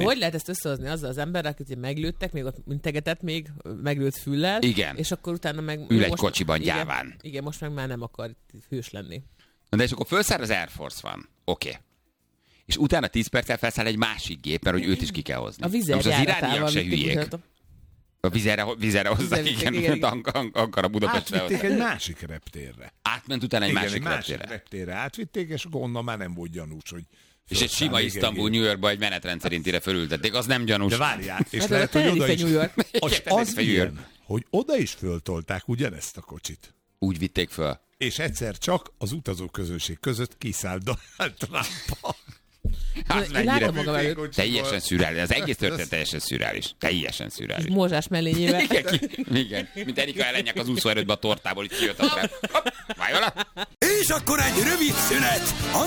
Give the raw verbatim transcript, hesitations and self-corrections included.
hogy lehet ezt összehozni azzal az emberrel, akit meglőttek, még ott integetett még, meglőtt füllel. Igen. És akkor utána meg... Ül egy most, kocsiban igen, gyáván. Igen, most meg már nem akar hős lenni. De és akkor felszáll az Air Force van. Oké. Okay. És utána tíz perccel felszáll egy másik gép, mert hogy őt is ki kell hozni. A Vizer most az irániak se vitték, hülyék. A vizerre, vizerre hozzá, igen, igen. Ankara Budapestre. Átvitték egy másik reptérre. Átment utána egy igen, másik, egy másik reptérre. reptérre átvitték, és akkor onnan már nem volt gyanús, hogy... És egy sima Isztambul, New Yorkba egy menetrend szerintire fölültették, az nem gyanús. De várjál, és hát lehet, hogy oda is... New York. Az, az ilyen, hogy oda is föltolták ugyanezt a kocsit. Úgy vitték föl. És egyszer csak az utazóközönség között kiszállt Donald Trump. Az Én látom magam előtt. Teljesen szürreális. Az egész történet teljesen szürreális. Teljesen szürreális. Mózsás mellényével. Igen, ki, igen. Mint Erika Ellenyak az úszóerődbe a tortából, így kijött a trám. Hopp, válj vele! És akkor egy rövid szünet a